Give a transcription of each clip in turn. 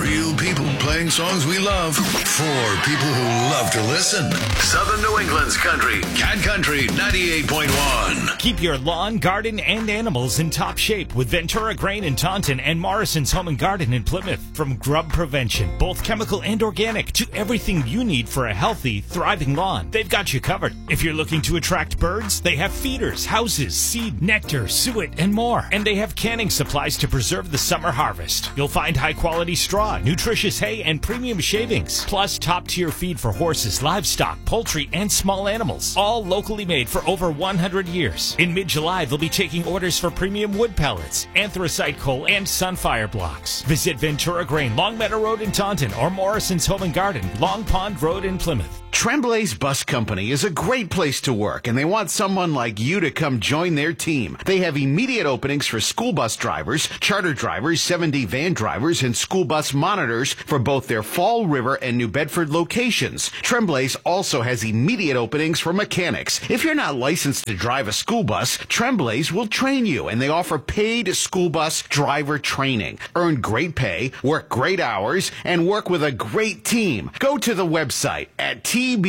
Real people playing songs we love for people who love to listen. Southern New England's country, Cat Country 98.1. Keep your lawn, garden, and animals in top shape with Ventura Grain in Taunton and Morrison's Home and Garden in Plymouth. From grub prevention, both chemical and organic, to everything you need for a healthy, thriving lawn, they've got you covered. If you're looking to attract birds, they have feeders, houses, seed, nectar, suet, and more. And they have canning supplies to preserve the summer harvest. You'll find high-quality straw, nutritious hay, and premium shavings, plus top-tier feed for horses, livestock, poultry, and small animals, all locally made for over 100 years. In mid-July, they'll be taking orders for premium wood pellets, anthracite coal, and sunfire blocks. Visit Ventura Grain, Longmeadow Road in Taunton, or Morrison's Home and Garden, Long Pond Road in Plymouth. Tremblay's Bus Company is a great place to work, and they want someone like you to come join their team. They have immediate openings for school bus drivers, charter drivers, 7D van drivers, and school bus monitors for both their Fall River and New Bedford locations. Tremblay's also has immediate openings for mechanics. If you're not licensed to drive a school bus, Tremblay's will train you, and they offer paid school bus driver training. Earn great pay, work great hours, and work with a great team. Go to the website at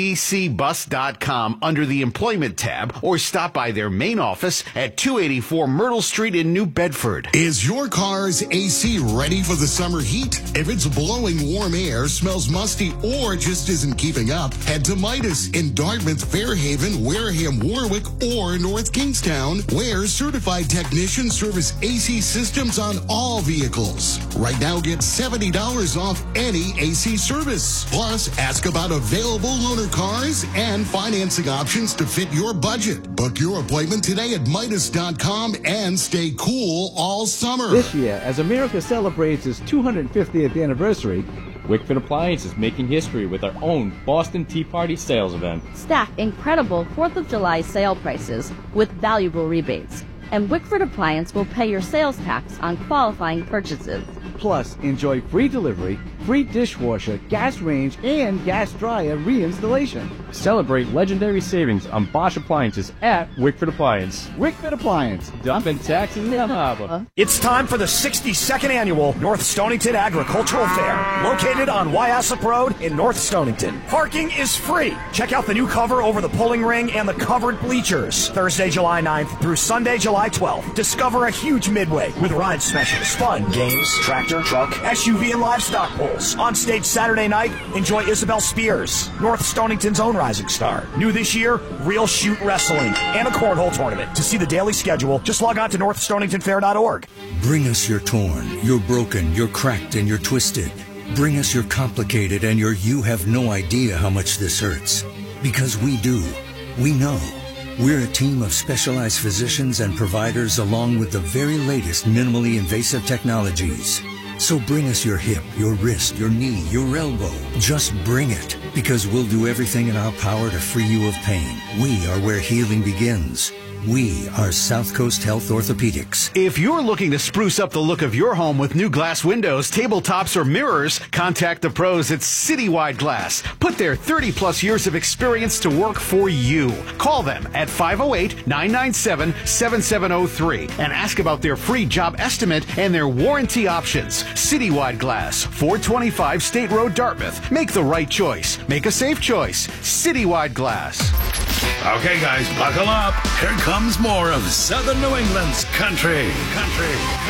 tbcbus.com under the Employment tab, or stop by their main office at 284 Myrtle Street in New Bedford. Is your car's AC ready for the summer heat? If it's blowing warm air, smells musty, or just isn't keeping up, head to Midas in Dartmouth, Fairhaven, Wareham, Warwick, or North Kingstown, where certified technicians service AC systems on all vehicles. Right now, get $70 off any AC service. Plus, ask about available loaner cars and financing options to fit your budget. Book your appointment today at Midas.com and stay cool all summer. This year, as America celebrates its 250th anniversary, Wickford Appliance is making history with our own Boston Tea Party sales event. Stack incredible 4th of July sale prices with valuable rebates. And Wickford Appliance will pay your sales tax on qualifying purchases. Plus, enjoy free delivery, free dishwasher, gas range, and gas dryer reinstallation. Celebrate legendary savings on Bosch appliances at Wickford Appliance. Wickford Appliance, dumping taxes in the harbor. It's time for the 62nd annual North Stonington Agricultural Fair, located on Wyassup Road in North Stonington. Parking is free. Check out the new cover over the pulling ring and the covered bleachers. Thursday, July 9th through Sunday, July 12th. Discover a huge midway with ride specials, fun, games, tractor, truck, SUV, and livestock pulls. On stage Saturday night, enjoy Isabel Spears, North Stonington's own rising star. New this year, Real Shoot Wrestling and a cornhole tournament. To see the daily schedule, just log on to northstoningtonfair.org. Bring us your torn, your broken, your cracked, and your twisted. Bring us your complicated and your you have no idea how much this hurts. Because we do. We know. We're a team of specialized physicians and providers along with the very latest minimally invasive technologies. So bring us your hip, your wrist, your knee, your elbow. Just bring it, because we'll do everything in our power to free you of pain. We are where healing begins. We are South Coast Health Orthopedics. If you're looking to spruce up the look of your home with new glass windows, tabletops, or mirrors, contact the pros at Citywide Glass. Put their 30-plus years of experience to work for you. Call them at 508-997-7703 and ask about their free job estimate and their warranty options. Citywide Glass, 425 State Road, Dartmouth. Make the right choice. Make a safe choice. Citywide Glass. Okay, guys, buckle up. Here comes more of Southern New England's country.